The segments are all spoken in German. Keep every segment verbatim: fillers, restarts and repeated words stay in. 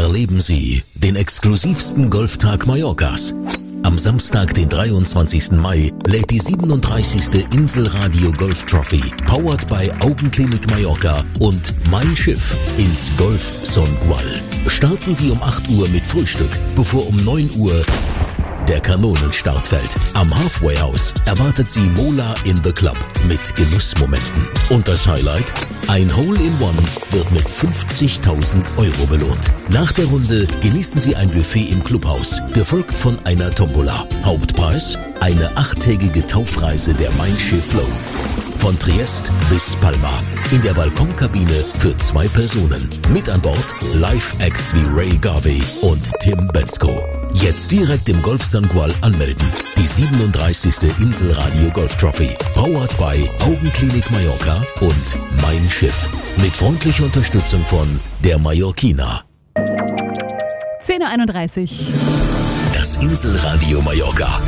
Erleben Sie den exklusivsten Golftag Mallorcas. Am Samstag, den dreiundzwanzigsten Mai, lädt die siebenunddreißigste Inselradio Golf Trophy, powered by Augenklinik Mallorca und Mein Schiff ins Golf Songual. Starten Sie um acht Uhr mit Frühstück, bevor um neun Uhr der Kanonenstart fällt. Am Halfway House erwartet Sie Mola in the Club mit Genussmomenten. Und das Highlight? Ein Hole-in-One wird mit fünfzigtausend Euro belohnt. Nach der Runde genießen Sie ein Buffet im Clubhaus, gefolgt von einer Tombola. Hauptpreis? Eine achttägige Taufreise der Mein Schiff Flow. Von Triest bis Palma. In der Balkonkabine für zwei Personen. Mit an Bord Live-Acts wie Ray Garvey und Tim Bensko. Jetzt direkt im Golf Songual anmelden. Die siebenunddreißigste Inselradio Golf Trophy. Powered by Augenklinik Mallorca und Mein Schiff. Mit freundlicher Unterstützung von der Mallorquina. zehn Uhr einunddreißig. Das Inselradio Mallorca.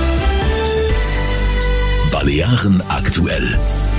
Balearen aktuell.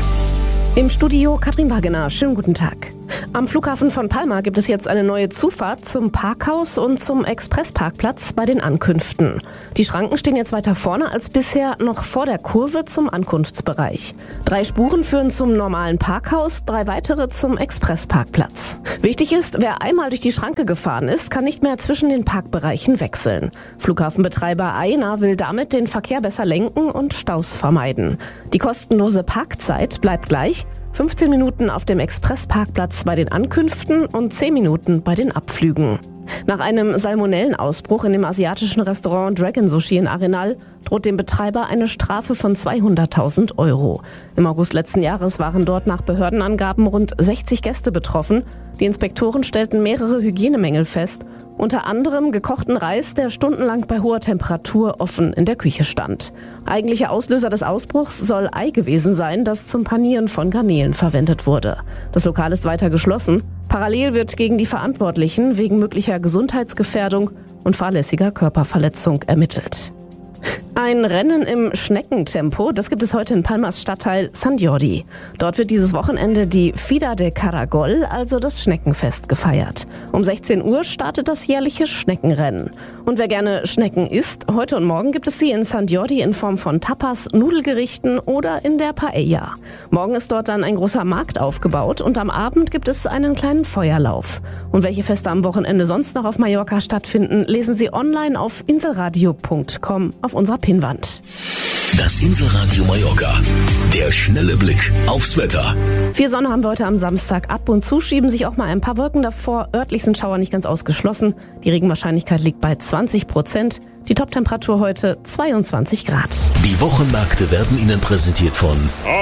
Im Studio Katrin Wagener. Schönen guten Tag. Am Flughafen von Palma gibt es jetzt eine neue Zufahrt zum Parkhaus und zum Expressparkplatz bei den Ankünften. Die Schranken stehen jetzt weiter vorne als bisher, noch vor der Kurve zum Ankunftsbereich. Drei Spuren führen zum normalen Parkhaus, drei weitere zum Expressparkplatz. Wichtig ist, wer einmal durch die Schranke gefahren ist, kann nicht mehr zwischen den Parkbereichen wechseln. Flughafenbetreiber Aena will damit den Verkehr besser lenken und Staus vermeiden. Die kostenlose Parkzeit bleibt gleich. fünfzehn Minuten auf dem Expressparkplatz bei den Ankünften und zehn Minuten bei den Abflügen. Nach einem Salmonellenausbruch in dem asiatischen Restaurant Dragon Sushi in Arenal droht dem Betreiber eine Strafe von zweihunderttausend Euro. Im August letzten Jahres waren dort nach Behördenangaben rund sechzig Gäste betroffen. Die Inspektoren stellten mehrere Hygienemängel fest, unter anderem gekochten Reis, der stundenlang bei hoher Temperatur offen in der Küche stand. Eigentlicher Auslöser des Ausbruchs soll Ei gewesen sein, das zum Panieren von Garnelen verwendet wurde. Das Lokal ist weiter geschlossen. Parallel wird gegen die Verantwortlichen wegen möglicher Gesundheitsgefährdung und fahrlässiger Körperverletzung ermittelt. Ein Rennen im Schneckentempo, das gibt es heute in Palmas Stadtteil Sant Jordi. Dort wird dieses Wochenende die Fida de Caragol, also das Schneckenfest, gefeiert. Um sechzehn Uhr startet das jährliche Schneckenrennen. Und wer gerne Schnecken isst, heute und morgen gibt es sie in Sant Jordi in Form von Tapas, Nudelgerichten oder in der Paella. Morgen ist dort dann ein großer Markt aufgebaut und am Abend gibt es einen kleinen Feuerlauf. Und welche Feste am Wochenende sonst noch auf Mallorca stattfinden, lesen Sie online auf inselradio punkt com auf unserer Pinnwand. Das Inselradio Mallorca. Der schnelle Blick aufs Wetter. Viel Sonne haben wir heute am Samstag. Ab und zu schieben sich auch mal ein paar Wolken davor. Örtlich sind Schauer nicht ganz ausgeschlossen. Die Regenwahrscheinlichkeit liegt bei zwanzig Prozent. Die Toptemperatur heute zweiundzwanzig Grad. Die Wochenmärkte werden Ihnen präsentiert von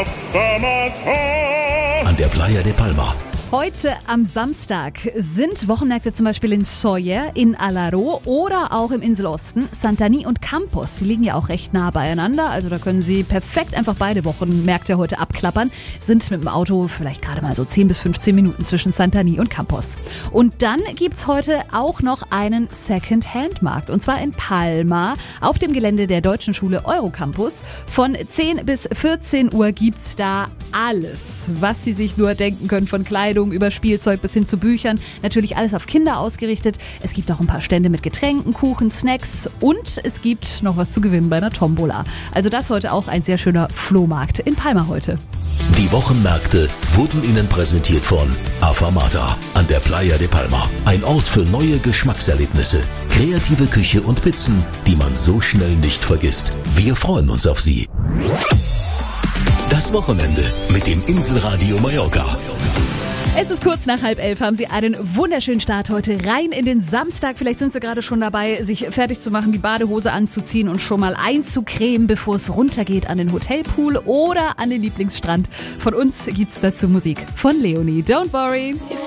an der Playa de Palma. Heute am Samstag sind Wochenmärkte zum Beispiel in Sóller, in Alaró oder auch im Inselosten, Santany und Campos. Die liegen ja auch recht nah beieinander, also da können Sie perfekt einfach beide Wochenmärkte heute abklappern. Sind mit dem Auto vielleicht gerade mal so zehn bis fünfzehn Minuten zwischen Santany und Campos. Und dann gibt's heute auch noch einen Second-Hand-Markt und zwar in Palma auf dem Gelände der Deutschen Schule Eurocampus. Von zehn bis vierzehn Uhr gibt's da alles, was Sie sich nur denken können, von Kleidung über Spielzeug bis hin zu Büchern. Natürlich alles auf Kinder ausgerichtet. Es gibt auch ein paar Stände mit Getränken, Kuchen, Snacks und es gibt noch was zu gewinnen bei einer Tombola. Also das heute auch ein sehr schöner Flohmarkt in Palma heute. Die Wochenmärkte wurden Ihnen präsentiert von Afamata an der Playa de Palma. Ein Ort für neue Geschmackserlebnisse. Kreative Küche und Pizzen, die man so schnell nicht vergisst. Wir freuen uns auf Sie. Das Wochenende mit dem Inselradio Mallorca. Es ist kurz nach halb elf, haben Sie einen wunderschönen Start heute rein in den Samstag. Vielleicht sind Sie gerade schon dabei, sich fertig zu machen, die Badehose anzuziehen und schon mal einzucremen, bevor es runtergeht an den Hotelpool oder an den Lieblingsstrand. Von uns gibt's dazu Musik von Leonie. Don't worry.